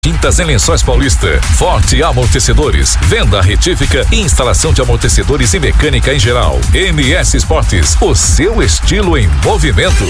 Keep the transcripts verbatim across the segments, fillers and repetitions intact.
Tintas em Lençóis Paulista, Forte Amortecedores, venda retífica e instalação de amortecedores e mecânica em geral. M S Esportes, o seu estilo em movimento.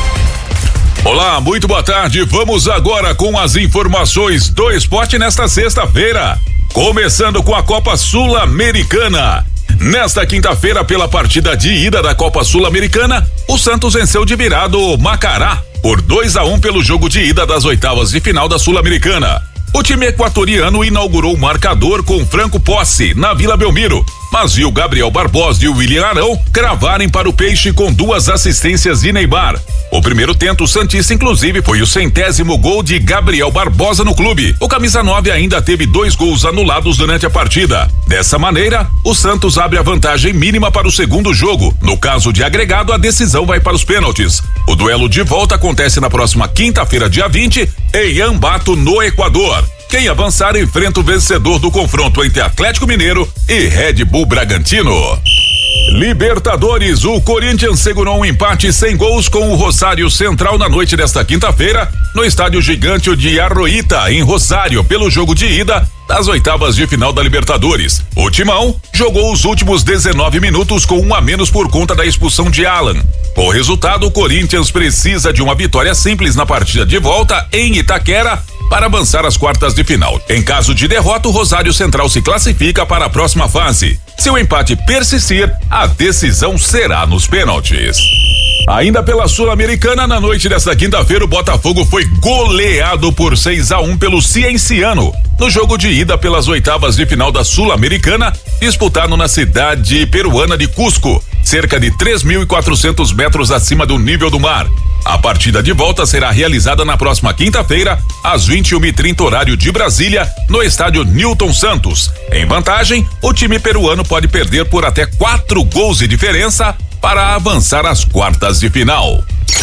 Olá, muito boa tarde. Vamos agora com as informações do esporte nesta sexta-feira. Começando com a Copa Sul-Americana. Nesta quinta-feira, pela partida de ida da Copa Sul-Americana, o Santos venceu de virada o Macará por dois a um pelo jogo de ida das oitavas de final da Sul-Americana. O time equatoriano inaugurou o marcador com Franco Posse na Vila Belmiro, mas viu Gabriel Barbosa e o William Arão cravarem para o Peixe com duas assistências de Neymar. O primeiro tento santista, inclusive, foi o centésimo gol de Gabriel Barbosa no clube. O camisa nove ainda teve dois gols anulados durante a partida. Dessa maneira, o Santos abre a vantagem mínima para o segundo jogo. No caso de agregado, a decisão vai para os pênaltis. O duelo de volta acontece na próxima quinta-feira, dia vinte, em Ambato, no Equador. Quem avançar enfrenta o vencedor do confronto entre Atlético Mineiro e Red Bull Bragantino. Libertadores, o Corinthians segurou um empate sem gols com o Rosário Central na noite desta quinta-feira, no estádio gigante de Arroita, em Rosário, pelo jogo de ida das oitavas de final da Libertadores. O Timão jogou os últimos dezenove minutos com um a menos por conta da expulsão de Alan. Com o resultado, o Corinthians precisa de uma vitória simples na partida de volta em Itaquera para avançar às quartas de final. Em caso de derrota, o Rosário Central se classifica para a próxima fase. Se o empate persistir, a decisão será nos pênaltis. Ainda pela Sul-Americana, na noite desta quinta-feira, o Botafogo foi goleado por seis a um pelo Cienciano, no jogo de ida pelas oitavas de final da Sul-Americana, disputado na cidade peruana de Cusco, cerca de três mil e quatrocentos metros acima do nível do mar. A partida de volta será realizada na próxima quinta-feira, às vinte e uma e trinta, horário de Brasília, no estádio Newton Santos. Em vantagem, o time peruano pode perder por até quatro gols de diferença para avançar às quartas de final.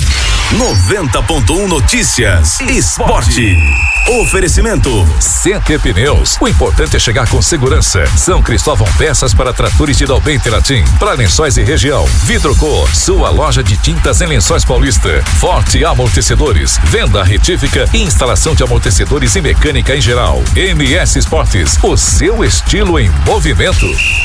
noventa ponto um Notícias Esporte. Oferecimento Senker Pneus. O importante é chegar com segurança. São Cristóvão Peças para tratores de Dalben Teratim, para Lençóis e região. Vidrocor, sua loja de tintas em Lençóis Paulista. Forte Amortecedores, venda retífica e instalação de amortecedores e mecânica em geral. M S Esportes, o seu estilo em movimento.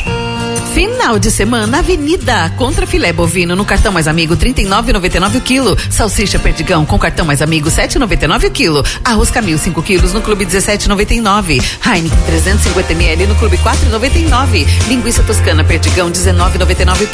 Final de semana, Avenida, contra filé bovino no cartão Mais Amigo trinta e nove e noventa e nove o quilo, salsicha perdigão com cartão Mais Amigo sete e noventa e nove o quilo, arroz Camil cinco quilos no Clube dezessete e noventa e nove, Heineken trezentos e cinquenta mililitros no Clube quatro e noventa e nove, linguiça toscana perdigão dezenove e noventa e nove o quilo.